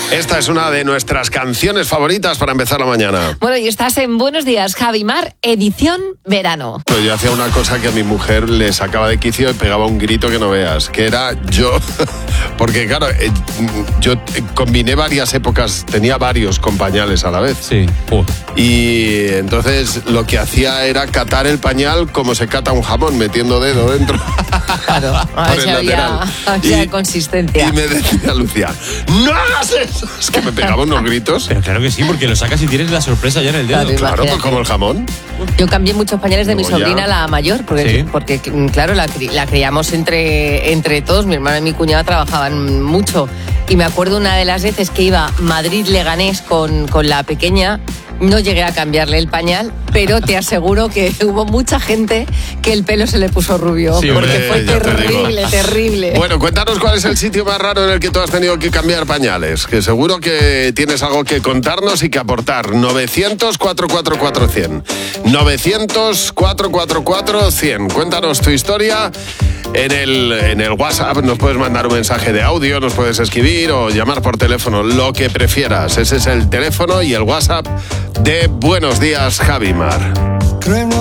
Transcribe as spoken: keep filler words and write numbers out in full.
Esta es una de nuestras canciones favoritas para empezar la mañana. Bueno, y estás en Buenos Días, Javi Mar, edición verano. Pues yo hacía una cosa que a mi mujer le sacaba de quicio y pegaba un grito que no veas, que era yo, porque claro, yo combiné varias épocas, tenía varios con pañales a la vez. Sí. Uh. Y entonces lo que hacía era catar el pañal como se cata un jamón, metiendo dedo dentro. Claro, a ver si había, había consistencia. Y me decía Lucía, ¡no hagas eso! Es que me pegaba unos gritos. Pero claro que sí, porque lo sacas y tienes la sorpresa ya en el dedo. Claro, Claro, pues como el jamón. Yo cambié muchos pañales de mi No, sobrina, ya. la mayor, porque, ¿Sí? porque claro, la, cri- la criamos entre, entre todos. Mi hermana y mi cuñada trabajaban mucho. Y me acuerdo una de las veces que iba Madrid-Leganés con, con la pequeña. No llegué a cambiarle el pañal, pero te aseguro que hubo mucha gente que el pelo se le puso rubio. Sí, porque hombre, fue ya te terrible, digo. terrible. Bueno, cuéntanos cuál es el sitio más raro en el que tú has tenido que cambiar pañales, que seguro que tienes algo que contarnos y que aportar. novecientos, cuatrocientos cuarenta y cuatro, cien. novecientos, cuatrocientos cuarenta y cuatro, cien. Cuéntanos tu historia. En el, en el WhatsApp nos puedes mandar un mensaje de audio, nos puedes escribir o llamar por teléfono, lo que prefieras. Ese es el teléfono y el WhatsApp de Buenos Días, Javi Mar.